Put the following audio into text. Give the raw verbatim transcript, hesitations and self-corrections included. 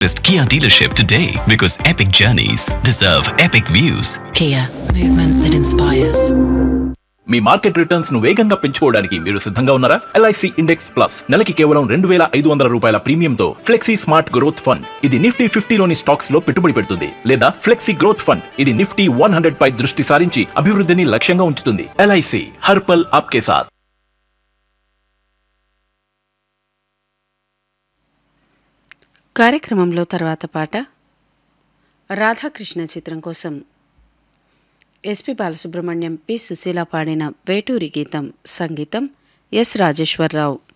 Visit Kia dealership today because epic journeys deserve epic views. Kia, movement that inspires. Me market returns ను వేగంగా పెంచుకోవడానికి మీరు సిద్ధంగా ఉన్నారా? ఎల్ఐసి ఇండెక్స్ ప్లస్ నెలకి కేవలం రెండు వేల ఐదు వందల రూపాయల ప్రీమియంతో ఫ్లెక్సీ స్మార్ట్ గ్రోత్ ఫండ్. ఇది నిఫ్టీ ఫిఫ్టీలోని స్టాక్స్ లో పెట్టుబడి పెడుతుంది. లేదా ఫ్లెక్సీ గ్రోత్ ఫండ్, ఇది నిఫ్టీ వన్ హండ్రెడ్ పై దృష్టి సారించి అభివృద్ధిని లక్ష్యంగా ఉంచుతుంది. ఎల్ఐసి హర్ పల్ ఆప్కే సాత్. కార్యక్రమంలో తర్వాత పాట రాధాకృష్ణ చిత్రం కోసం ఎస్పి బాలసుబ్రహ్మణ్యం, పి సుశీల పాడిన వేటూరి గీతం, సంగీతం ఎస్ రాజేశ్వరరావు.